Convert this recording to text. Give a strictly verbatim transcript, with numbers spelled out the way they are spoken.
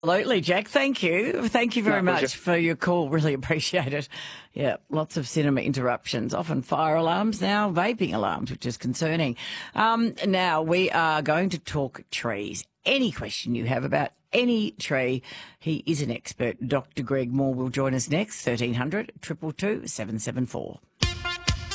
Absolutely, Jack. Thank you. Thank you very My much pleasure. for your call. Really appreciate it. Yeah, lots of cinema interruptions, often fire alarms, now vaping alarms, which is concerning. Um, now, we are going to talk trees. Any question you have about any tree, he is an expert. Doctor Greg Moore will join us next, thirteen hundred, two two two, seven seven four.